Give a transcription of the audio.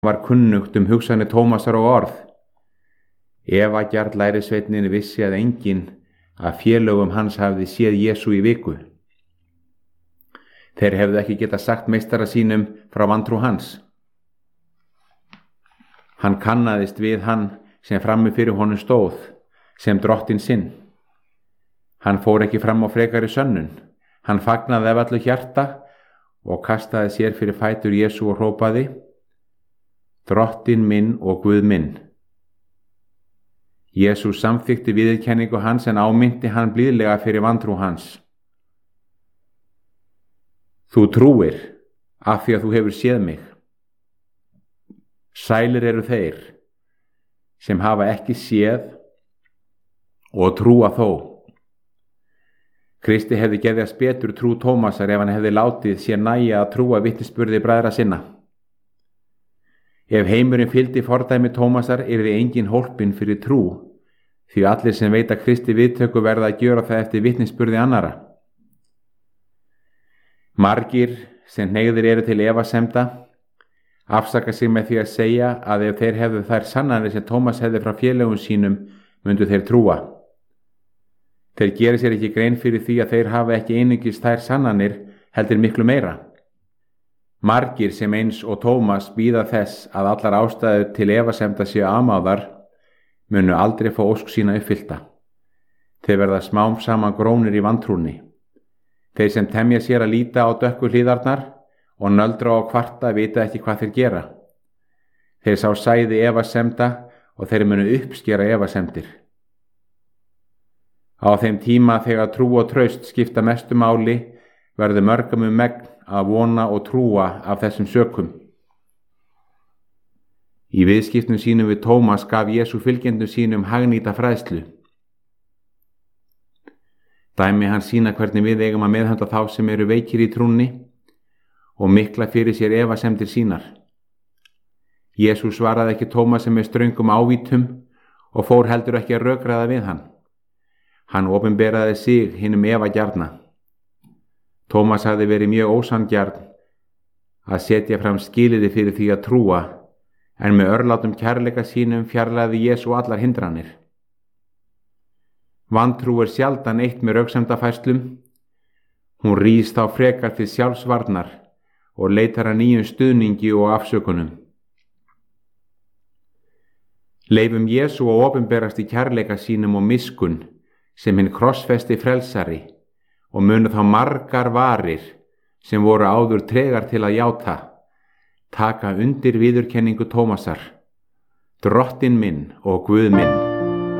var kunnugt hugsanir Tómasar og orð. Efagjarl lærisveinninn vissi að enginn af félögum hans hafði séð Jesú í viku. Þeir hefðu ekki getað sagt meistara sínum frá vantrú hans. Hann kannaðist við hann sem frammi fyrir honum stóð, sem drottinn sinn. Hann fór ekki fram á frekari sönnun. Hann fagnaði af öllu hjarta og kastaði sér fyrir fætur Jesú og hrópaði: Drottinn minn og Guð minn. Jesú samþykkti viðurkenningu hans en áminnti hann blíðlega fyrir vantrú hans. Þú trúir af því að þú hefur séð mig. Sælir eru þeir sem hafa ekki séð og trúa þó. Kristi hefði geðjast betur trú Tómasar ef hann hefði látið sér nægja að trúa vitnisburði bræðra sinna. Ef heimurinn fylgdi fordæmi Tómasar yrði engin hólpinn fyrir trú, því allir sem veita Kristi viðtöku verða að gjöra það eftir vitnisburði annara. Margir sem hneigðir eru til efasemda afsaka sig með því að segja að ef þeir hefðu þær sannanir sem Tómas hefði frá félögum sínum myndu þeir trúa. Þeir geri sér ekki grein fyrir því að þeir hafa ekki einungis þær sannanir heldur miklu meira. Margir sem eins og Tómas bíða þess að allar ástæður til efasemda séu amáðar munu aldrei fá ósk sína uppfyllta. Þeir verða smám saman grónir í vantrúni. Þeir sem temja sér að líta á dökku hlíðarnar og nöldra og kvarta vita ekki hvað þeir gera. Þeir sá sæði efasemda og þeir munu uppskera efasemdir. Á þeim tíma þegar trú og traust skipta mestu máli verður mörgum megn að vona og trúa af þessum sökum. Í viðskiptum sínum við Tómas gaf Jesú fylgjendum sínum hagnýta fræðslu. Dæmi hans sýna hvernig við eigum að meðhöndla þá sem eru veikir í trúnni og mikla fyrir sér efasemdir sínar. Jesú svaraði ekki Tómasi með ströngum ávítum og fór heldur ekki að rökræða við hann. Hann opinberaði sig hinum efagjarna. Tómas hafði verið mjög ósanngjarn að setja fram skilyrði fyrir því að trúa, en með örlátum kærleika sínum fjarlægði Jesú allar hindranir. Vantrú sjaldan eitt með röksemdafærslum. Hún rís þá frekar til sjálfsvarnar og leitar að nýjum stuðningi og afsökunum. Leifum Jesú að opinberast í kærleika sínum og miskunn sem hinn krossfesti frelsari og munu þá margar varir sem voru áður tregar til að játa taka undir viðurkenningu Tómasar: Drottinn minn og Guð minn.